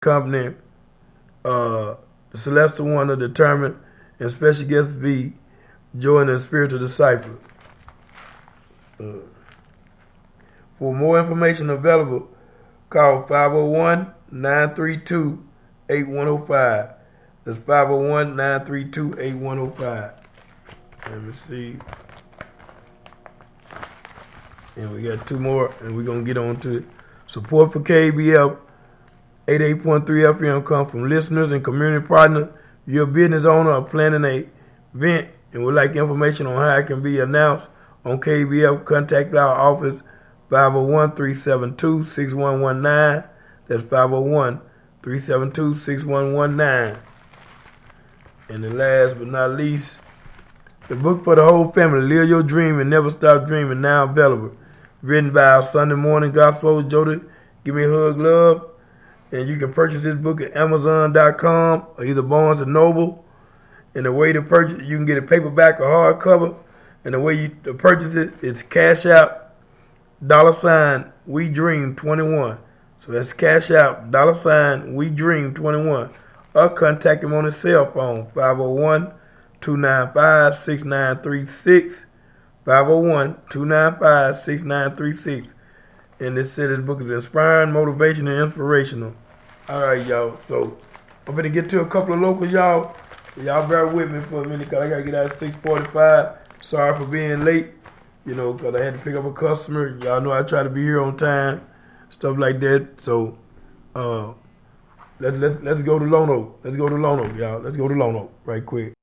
company, the Celestial One are determined, and special guests be Joy and the Spiritual Disciple. For more information available, call 501-932-8105. That's 501-932-8105. Let me see. And we got two more, and we're going to get on to it. Support for KBF 88.3 FM come from listeners and community partners. If you're a business owner or planning an event and would like information on how it can be announced on KBF, contact our office 501-372-6119. That's 501-372-6119. And the last but not least, the book for the whole family, Live Your Dream and Never Stop Dreaming, now available. Written by our Sunday morning gospel Jody, Give Me a Hug, Love. And you can purchase this book at Amazon.com or either Barnes & Noble. And the way to purchase it, you can get a paperback or hardcover. And the way you to purchase it, it's Cash App, $ We Dream 21. So that's Cash App, $ We Dream 21. Or contact him on his cell phone, 501-295-6936. 501-295-6936. And this said this book is inspiring, motivation, and inspirational. All right, y'all. So I'm going to get to a couple of locals, y'all. Y'all bear with me for a minute because I got to get out at 6:45. Sorry for being late, because I had to pick up a customer. Y'all know I try to be here on time, stuff like that. So let's go to Lono. Let's go to Lono, y'all. Let's go to Lono right quick.